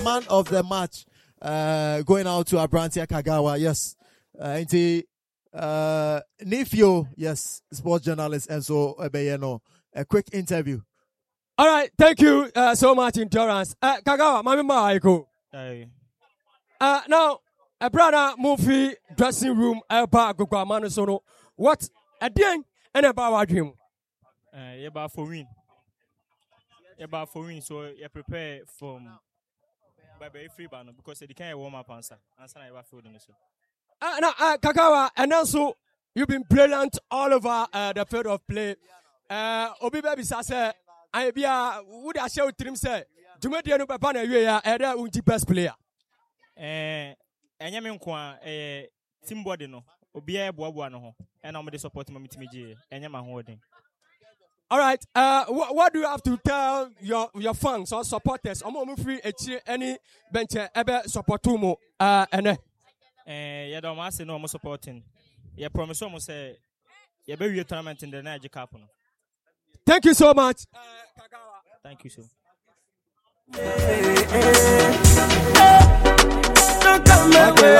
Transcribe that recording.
man of the match going out to Abrantia Kagawa. Yes. Nifio, yes, sports journalist, and so a quick interview. All right, thank you so much, Endurance. Kagawa, Mami Maiko. Now, a brother movie dressing room, about Gugwa what a ding and about our dream. About for win. So you prepare from by free banner because they can't warm up answer. Answer I feel in so. Now, Kagawa, and also you've been brilliant all over the field of play. Obi baby say, I be would I show trim say, do me the papa na we are the best player. Enyame nkwa team body no obi a boaboa no ho and I'm the support me timiji enyama holding. All right, what do you have to tell your fans or supporters? I'm free any bench ebe support mo ene. Yeah, don't say no more supporting. Yeah, promise almost say yeah, be your tournament in the Niger Cup. Thank you so much, Kagawa. Thank you, sir. Don't come my way.